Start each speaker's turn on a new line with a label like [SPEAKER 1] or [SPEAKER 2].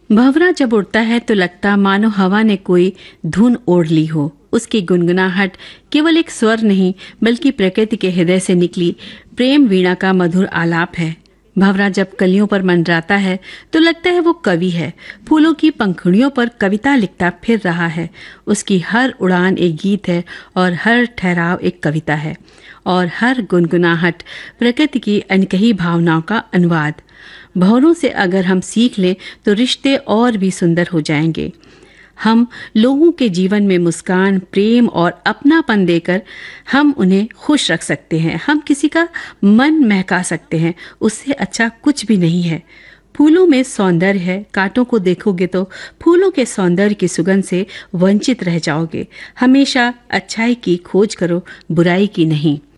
[SPEAKER 1] भंवरा जब उड़ता है तो लगता मानो हवा ने कोई धुन ओढ़ ली हो। उसकी गुनगुनाहट केवल एक स्वर नहीं बल्कि प्रकृति के हृदय से निकली प्रेम वीणा का मधुर आलाप है। भंवरा जब कलियों पर मंडराता है तो लगता है वो कवि है, फूलों की पंखुड़ियों पर कविता लिखता फिर रहा है। उसकी हर उड़ान एक गीत है और हर ठहराव एक कविता है और हर गुनगुनाहट प्रकृति की अनकही भावनाओं का अनुवाद। भंवरों से अगर हम सीख लें तो रिश्ते और भी सुंदर हो जाएंगे। हम लोगों के जीवन में मुस्कान, प्रेम और अपनापन देकर हम उन्हें खुश रख सकते हैं। हम किसी का मन महका सकते हैं, उससे अच्छा कुछ भी नहीं है। फूलों में सौंदर्य है, कांटों को देखोगे तो फूलों के सौंदर्य की सुगंध से वंचित रह जाओगे। हमेशा अच्छाई की खोज करो, बुराई की नहीं।